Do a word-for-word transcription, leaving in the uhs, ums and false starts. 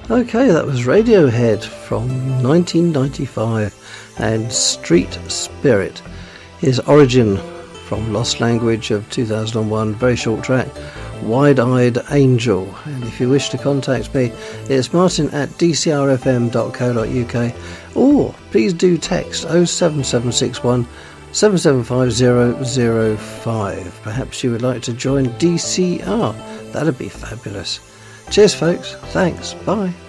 Okay, that was Radiohead from nineteen ninety-five and Street Spirit. His Origin from Lost Language of two thousand one, very short track, Wide-Eyed Angel. And if you wish to contact me, it's martin at d c r f m dot co dot u k, or please do text oh seven seven six one seven seven five zero zero five. Perhaps you would like to join D C R. That'd be fabulous. Cheers folks, thanks, bye.